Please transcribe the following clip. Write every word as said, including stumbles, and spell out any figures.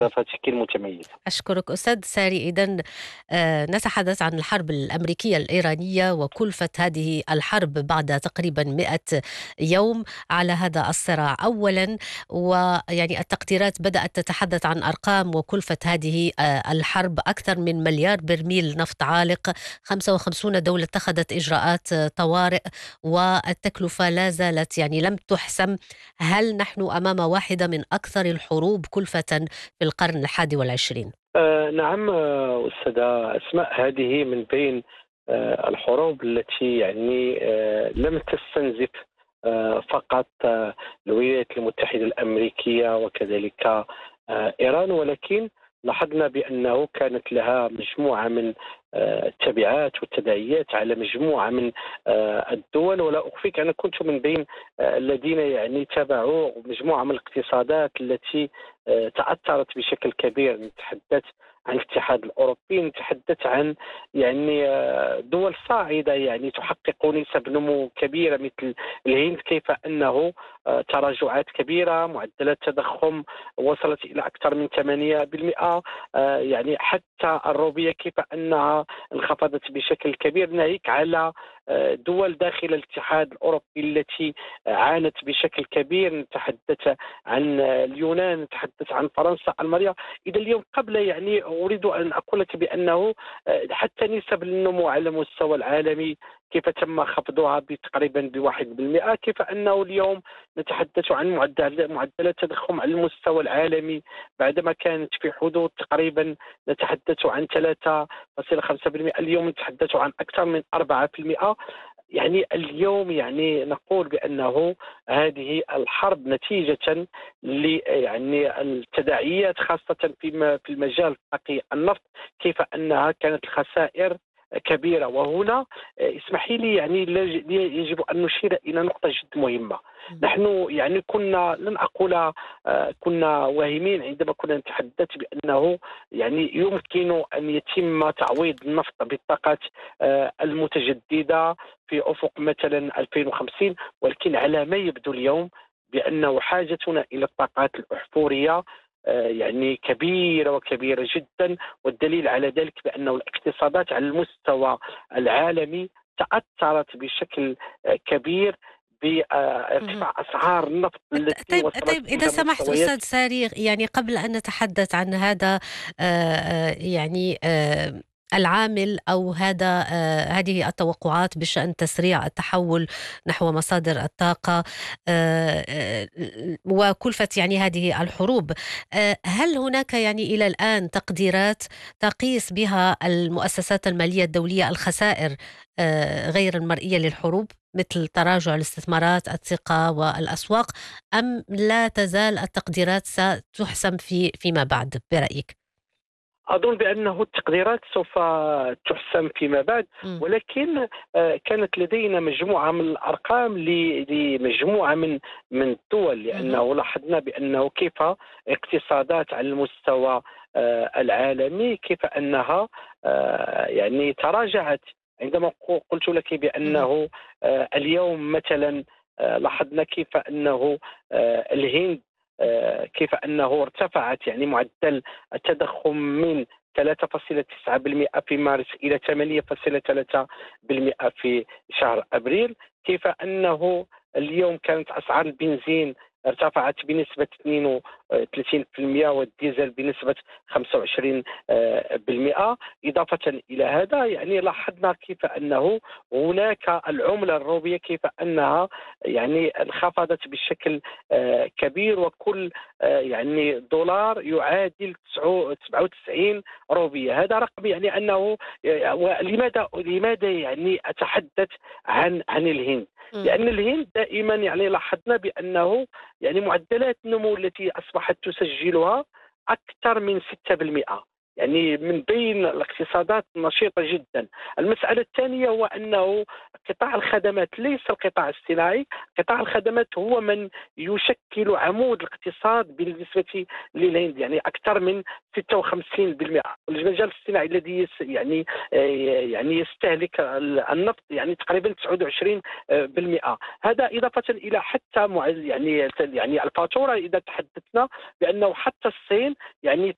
ثقافتك المتميزة. أشكرك أستاذ ساري. إذن آه، نتحدث عن الحرب الأمريكية الإيرانية وكلفة هذه الحرب بعد تقريبا مئة يوم على هذا الصراع أولا. ويعني التقديرات بدأت تتحدث عن أرقام وكلفة هذه آه، الحرب أكثر من مليار برميل نفط عالق. خمسة وخمسين دولة اتخذت إجراءات آه، طوارئ، والتكلفة لا زالت يعني لم تحسم. هل نحن أمام واحدة من أكثر الحروب كلفة في القرن الحادي والعشرين؟ آه نعم، آه، أستاذة أسماء، هذه من بين آه الحروب التي يعني آه لم تستنزف آه فقط آه الولايات المتحدة الأمريكية وكذلك آه إيران، ولكن لاحظنا بأنه كانت لها مجموعة من آه التبعات والتداعيات على مجموعة من آه الدول. ولا أخفيك، أنا كنت من بين آه الذين يعني تابعوا مجموعة من الاقتصادات التي آه تأثرت بشكل كبير. نتحدث عن الاتحاد الأوروبي، نتحدث عن يعني آه دول صاعدة يعني تحقق نسب نمو كبيرة مثل الهند، كيف أنه آه تراجعات كبيرة، معدلات تضخم وصلت إلى أكثر من ثمانية بالمئة. آه يعني حتى الروبية كيف أنها انخفضت بشكل كبير، ناهيك على آه دول داخل الاتحاد الأوروبي التي عانت بشكل كبير. نتحدث عن اليونان، نتحدث عن فرنسا، ألمانيا. إذا اليوم قبل يعني أريد أن أقول لك بأنه حتى نسب النمو على المستوى العالمي كيف تم خفضها بتقريبا بواحد بالمئة، كيف أنه اليوم نتحدث عن معدل معدلات تضخم على المستوى العالمي بعدما كانت في حدود تقريبا نتحدث عن ثلاثة فاصلة خمسة بالمئة، اليوم نتحدث عن أكثر من أربعة بالمئة. يعني اليوم يعني نقول بأنه هذه الحرب نتيجة ل يعني التداعيات خاصة في في المجال الطاقي النفط، كيف أنها كانت الخسائر كبيرة. وهنا اسمحي لي يعني يجب أن نشير إلى نقطة جد مهمة. نحن يعني كنا، لن أقول كنا واهمين عندما كنا نتحدث بأنه يعني يمكن أن يتم تعويض النفط بالطاقات المتجددة في أفق مثلا ألفين وخمسين، ولكن على ما يبدو اليوم بأنه حاجتنا إلى الطاقات الأحفورية يعني كبيرة وكبيرة جدا. والدليل على ذلك بأنه الاقتصادات على المستوى العالمي تأثرت بشكل كبير بارتفاع أسعار النفط التي طيب وصلت طيب إذا إلى سمحت مستويات. أستاذ ساري، يعني قبل أن نتحدث عن هذا آه، آه، يعني آه، العامل أو هذا آه، هذه التوقعات بشأن تسريع التحول نحو مصادر الطاقة آه، آه، وكلفة يعني هذه الحروب، آه، هل هناك يعني إلى الآن تقديرات تقيس بها المؤسسات المالية الدولية الخسائر آه، غير المرئية للحروب، مثل تراجع الاستثمارات، الثقة والأسواق، أم لا تزال التقديرات ستحسم في فيما بعد برأيك؟ أظن بأنه التقديرات سوف تحسم فيما بعد، مم. ولكن آه، كانت لدينا مجموعة من الأرقام ل- لمجموعة من من الدول، مهم. لأنه لاحظنا بأنه كيف اقتصادات على المستوى آه، العالمي كيف أنها آه، يعني تراجعت. عندما ق- قلت لك مهم. بأنه آه، اليوم مثلا آه، لاحظنا كيف أنه آه، الهند آه، كيف أنه ارتفعت يعني معدل التضخم من ثلاثة فاصلة تسعة بالمئة في مارس إلى ثمانية فاصلة ثلاثة بالمئة في شهر أبريل، كيف أنه اليوم كانت أسعار البنزين ارتفعت بنسبة اثنين وثلاثين بالمئة والديزل بنسبة خمسة وعشرين بالمئة. إضافة إلى هذا يعني لاحظنا كيف أنه هناك العملة الروبية كيف أنها يعني انخفضت بشكل آه، كبير، وكل آه، يعني دولار يعادل سبعة وتسعين روبية. هذا رقم يعني أنه لماذا لماذا يعني أتحدث عن عن الهند؟ مم. لأن الهند دائما يعني لاحظنا بأنه يعني معدلات النمو التي أصبحت تسجلها أكثر من ستة بالمئة، يعني من بين الاقتصادات النشيطة جدا. المسألة الثانية هو أنه قطاع الخدمات ليس القطاع الصناعي، قطاع الخدمات هو من يشكل عمود الاقتصاد بالنسبة للهند، يعني أكثر من ستة وخمسين بالمئة. المجال الصناعي الذي يس يعني آه، يعني يستهلك النفط يعني تقريبا تسعة وعشرين بالمئة. هذا إضافة إلى حتى مع يعني يعني الفاتورة، إذا تحدثنا بأنه حتى الصين يعني